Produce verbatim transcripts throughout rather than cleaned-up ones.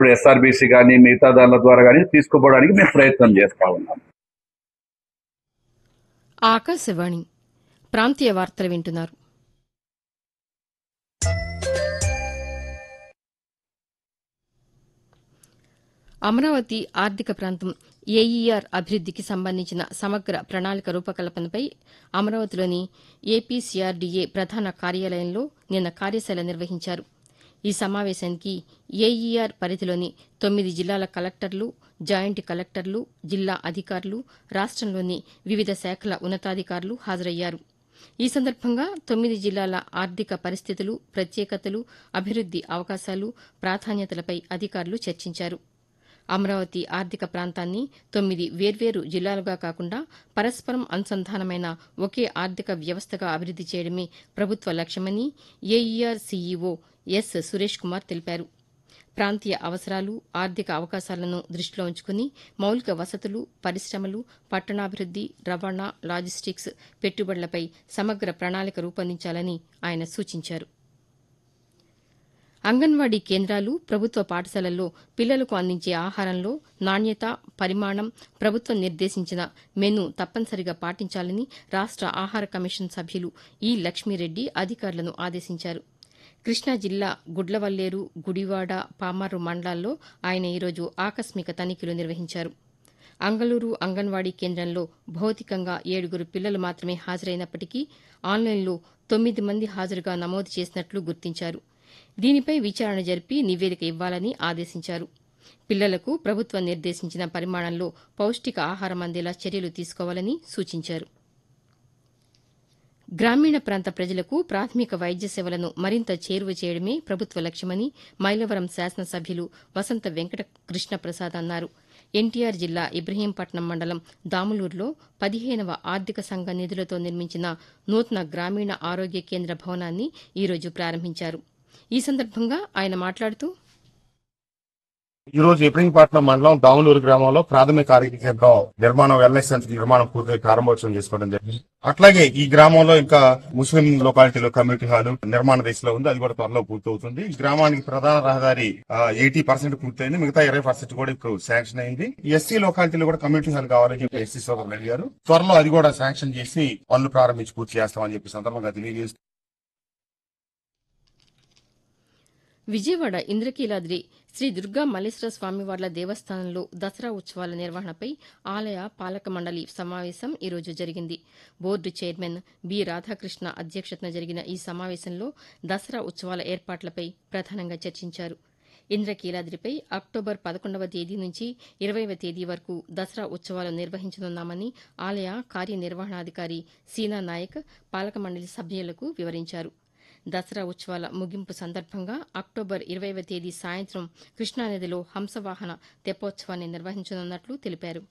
ఇప్పుడు ఎస్ఆర్బీసీ కానీ మిగతా దానిల ద్వారా కానీ తీసుకుపోవడానికి మేము ప్రయత్నం చేస్తా ఉన్నాం. ఆకాశవాణి ప్రాంతీయ వార్తలు వింటున్నారు. అమరావతి ఆర్థిక ప్రాంతం ఏఈఆర్ అభివృద్దికి సంబంధించిన సమగ్ర ప్రణాళిక రూపకల్పనపై అమరావతిలోని ఏపీసీఆర్డీఏ ప్రధాన కార్యాలయంలో నిన్న కార్యశాల నిర్వహించారు. ఈ సమావేశానికి ఏఈఆర్ పరిధిలోని తొమ్మిది జిల్లాల కలెక్టర్లు, జాయింట్ కలెక్టర్లు, జిల్లా అధికారులు, రాష్టంలోని వివిధ శాఖల ఉన్నతాధికారులు హాజరయ్యారు. ఈ సందర్భంగా తొమ్మిది జిల్లాల ఆర్థిక పరిస్థితులు, ప్రత్యేకతలు, అభివృద్ది అవకాశాలు, ప్రాధాన్యతలపై అధికారులు చర్చించారు. అమరావతి ఆర్థిక ప్రాంతాన్ని తొమ్మిది వేర్వేరు జిల్లాలుగా కాకుండా పరస్పరం అనుసంధానమైన ఒకే ఆర్థిక వ్యవస్థగా అభివృద్ది చేయడమే ప్రభుత్వ లక్ష్యమని AER CEO yes Suresh Kumar తెలిపారు. ప్రాంతీయ అవసరాలు, ఆర్థిక అవకాశాలను దృష్టిలో ఉంచుకుని మౌలిక వసతులు, పరిశ్రమలు, పట్టణాభివృద్ది, రవాణా, లాజిస్టిక్స్, పెట్టుబడులపై సమగ్ర ప్రణాళిక రూపొందించాలని ఆయన సూచించారు. అంగన్వాడీ కేంద్రాలు, ప్రభుత్వ పాఠశాలల్లో పిల్లలకు అందించే ఆహారంలో నాణ్యత, పరిమాణం, ప్రభుత్వం నిర్దేశించిన మెనూ తప్పనిసరిగా పాటించాలని రాష్ట ఆహార కమిషన్ సభ్యులు ఈ లక్ష్మీరెడ్డి అధికారులను ఆదేశించారు. కృష్ణా జిల్లా గుడ్లవల్లేరు, గుడివాడ, పామారు మండలాల్లో ఆయన ఈరోజు ఆకస్మిక తనిఖీలు నిర్వహించారు. అంగళూరు అంగన్వాడీ కేంద్రంలో భౌతికంగా ఏడుగురు పిల్లలు మాత్రమే హాజరైనప్పటికీ ఆన్లైన్లో తొమ్మిది మంది హాజరుగా నమోదు చేసినట్లు గుర్తించారు. దీనిపై విచారణ జరిపి నివేదిక ఇవ్వాలని ఆదేశించారు. పిల్లలకు ప్రభుత్వం నిర్దేశించిన పరిమాణంలో పౌష్టిక ఆహారం అందేలా చర్యలు తీసుకోవాలని సూచించారు. గ్రామీణ ప్రాంత ప్రజలకు ప్రాథమిక వైద్య సేవలను మరింత చేరువ చేయడమే ప్రభుత్వ లక్ష్యమని మైలవరం శాసనసభ్యులు వసంత వెంకట కృష్ణప్రసాద్ అన్నారు. ఎన్టీఆర్ జిల్లా ఇబ్రహీంపట్నం మండలం దాములూరులో పదిహేనవ ఆర్థిక సంఘ నిధులతో నిర్మించిన నూతన గ్రామీణ ఆరోగ్య కేంద్ర భవనాన్ని ఈరోజు ప్రారంభించారు. ఈ సందర్భంగా ఆయన మాట్లాడుతూ, ఈ రోజు ఇబ్రహీంపట్నం మండలం దాములూరు గ్రామంలో ప్రాథమిక ఆరోగ్య కేంద్రం నిర్మాణం వెల్నెస్ సెంటర్ నిర్మాణం పూర్తి ప్రారంభోత్సవం చేసుకోవడం జరిగింది. అట్లాగే ఈ గ్రామంలో ఇంకా ముస్లిం లొకాలిటీలో కమ్యూనిటీ హాల్ నిర్మాణ దశలో ఉంది, అది కూడా త్వరలో పూర్తవుతుంది. ఈ గ్రామానికి ప్రధాన రహదారి ఎయిటీ పర్సెంట్ పూర్తయింది, మిగతా ఇరవై పర్సెంట్ కూడా ఇప్పుడు శాంక్షన్ అయింది. ఎస్సీ లొకాలిటీలో కూడా కమ్యూనిటీ హాల్ కావాలని చెప్పి ఎస్సీ సోదరులు అడిగారు. త్వరలో అది కూడా శాంక్షన్ చేసి పనులు ప్రారంభించి పూర్తి చేస్తామని చెప్పి సందర్భంగా తెలియజేస్తూ, విజయవాడ ఇంద్రకీలాద్రి శ్రీ దుర్గా మల్లేశ్వర స్వామివార్ల దేవస్థానంలో దసరా ఉత్సవాల నిర్వహణపై ఆలయ పాలక మండలి సమావేశం ఈరోజు జరిగింది. బోర్డు చైర్మన్ బి రాధాకృష్ణ అధ్యక్షతన జరిగిన ఈ సమావేశంలో దసరా ఉత్సవాల ఏర్పాట్లపై ప్రధానంగా చర్చించారు. ఇంద్రకీలాద్రిపై అక్టోబర్ పదకొండవ తేదీ నుంచి ఇరవైవ తేదీ వరకు దసరా ఉత్సవాలు నిర్వహించనున్నామని ఆలయ కార్యనిర్వహణాధికారి సీనా నాయక్ పాలక మండలి సభ్యులకు వివరించారు. దసరా ఉత్సవాల ముగింపు సందర్భంగా అక్టోబర్ ఇరవైవ తేదీ సాయంత్రం కృష్ణానదిలో హంసవాహన తెప్పోత్సవాన్ని నిర్వహించనున్నట్లు తెలిపారు.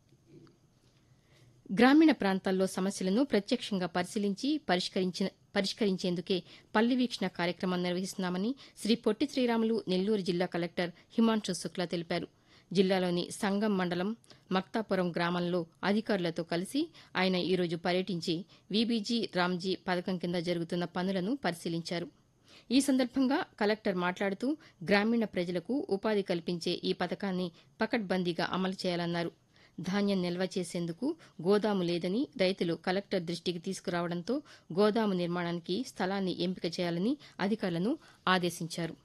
గ్రామీణ ప్రాంతాల్లో సమస్యలను ప్రత్యక్షంగా పరిశీలించి పరిష్కరించిన పరిష్కరించేందుకే పల్లి వీక్షణ కార్యక్రమం నిర్వహిస్తున్నామని శ్రీ పొట్టి శ్రీరాములు నెల్లూరు జిల్లా కలెక్టర్ హిమాంశు శుక్లా తెలిపారు. జిల్లాలోని సంగం మండలం మక్తాపురం గ్రామంలో అధికారులతో కలిసి ఆయన ఈరోజు పర్యటించి వీబీజీ రామ్జీ పథకం కింద జరుగుతున్న పనులను పరిశీలించారు. ఈ సందర్భంగా కలెక్టర్ మాట్లాడుతూ గ్రామీణ ప్రజలకు ఉపాధి కల్పించే ఈ పథకాన్ని పకడ్బందీగా అమలు చేయాలన్నారు. ధాన్యం నిల్వ చేసేందుకు గోదాము లేదని రైతులు కలెక్టర్ దృష్టికి తీసుకురావడంతో గోదాము నిర్మాణానికి స్థలాన్ని ఎంపిక చేయాలని అధికారులను ఆదేశించారు.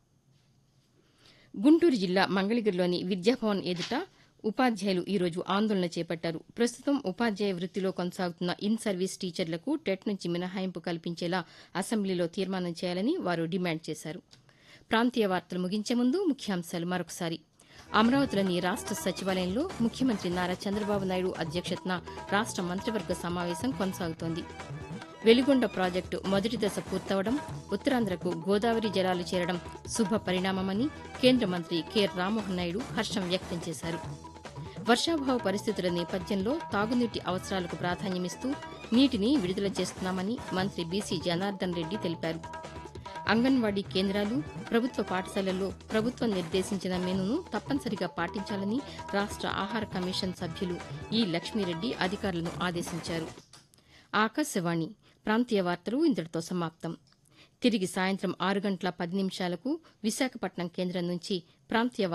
గుంటూరు జిల్లా మంగళగిరిలోని విద్యాభవన్ ఎదుట ఉపాధ్యాయులు ఈరోజు ఆందోళన చేపట్టారు. ప్రస్తుతం ఉపాధ్యాయ వృత్తిలో కొనసాగుతున్న ఇన్ సర్వీస్ టీచర్లకు టెట్ నుంచి మినహాయింపు కల్పించేలా అసెంబ్లీలో తీర్మానం చేయాలని వారు డిమాండ్ చేశారు. ప్రాంతీయ వార్తలు ముగించే ముందు ముఖ్యాంశాలు మరొకసారి. అమరావతిలోని రాష్ట సచివాలయంలో ముఖ్యమంత్రి నారా చంద్రబాబు నాయుడు అధ్యక్షతన రాష్ట మంత్రివర్గ సమావేశం కొనసాగుతోంది. వెలిగొండ ప్రాజెక్టు మొదటి దశ పూర్తవడం, ఉత్తరాంధ్రకు గోదావరి జలాలు చేరడం శుభ పరిణామమని కేంద్ర మంత్రి కె రామ్మోహన్ నాయుడు హర్షం వ్యక్తం చేశారు. వర్షాభావ పరిస్థితుల నేపథ్యంలో తాగునీటి అవసరాలకు ప్రాధాన్యమిస్తూ నీటిని విడుదల చేస్తున్నామని మంత్రి బీసీ జనార్దన్ రెడ్డి తెలిపారు. అంగన్వాడీ కేంద్రాలు, ప్రభుత్వ పాఠశాలల్లో ప్రభుత్వం నిర్దేశించిన మెనూను తప్పనిసరిగా పాటించాలని రాష్ట ఆహార కమిషన్ సభ్యులు ఈ లక్ష్మీరెడ్డి అధికారులను ఆదేశించారు. ఆకాశవాణి ప్రాంతీయ వార్తలు ఇంతటితో సమాప్తం. తిరిగి సాయంత్రం ఆరు గంటల పది నిమిషాలకు విశాఖపట్నం కేంద్రం నుంచి ప్రాంతీయ